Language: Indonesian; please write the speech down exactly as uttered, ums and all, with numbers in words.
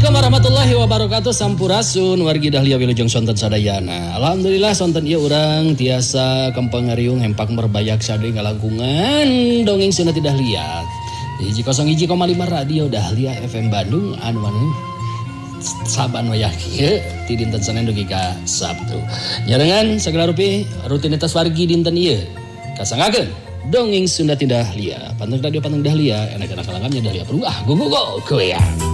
Assalamualaikum warahmatullahi wabarakatuh. Sampurasun wargi dahlia wilujeng sonten sadayana. Alhamdulillah sonten ieu urang tiasa kempeng ngariung hempak merbayak sade ngalangkungan dongeng Sunda Ti Dahlia. Hiji kosong hiji koma lima radio Dahlia F M Bandung anu anu saban wayah kieu ti dinten Senin dugi ka Sabtu. Nyarengan sagala rupi rutinitas wargi dinten ieu kasangakeun dongeng Sunda Ti Dahlia. Panteng radio panteng Dahlia enak-enak kalangannya Dahlia perlu ah go go go goyang.